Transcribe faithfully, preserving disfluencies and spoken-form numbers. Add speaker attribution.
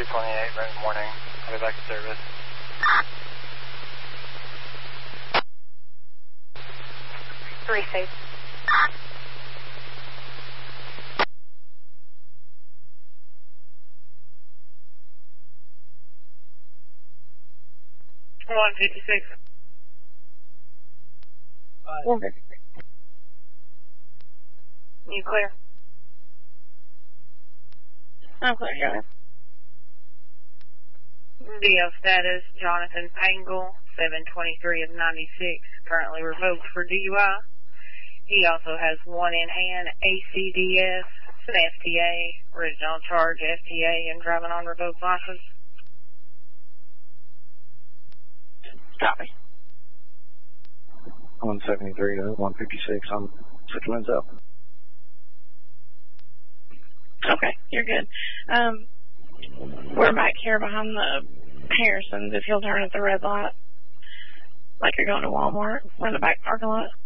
Speaker 1: twenty-eight, right in the morning. I'll be back to service.
Speaker 2: Three safe.
Speaker 3: one fifty-six.
Speaker 2: one fifty-six.
Speaker 3: You clear?
Speaker 2: I'm clear, Jonathan.
Speaker 3: D O status, Jonathan Pangle, seven twenty-three of ninety-six, currently revoked for D U I. He also has one in hand, A C D S, an F T A, original charge F T A, and driving on revoked license.
Speaker 2: Copy.
Speaker 1: one seventy-three to one fifty-six, I'm six minutes up.
Speaker 2: Okay, you're good. Um, we're back here behind the Harrisons. If you'll turn at the red light, like you're going to Walmart, we're in the back parking lot.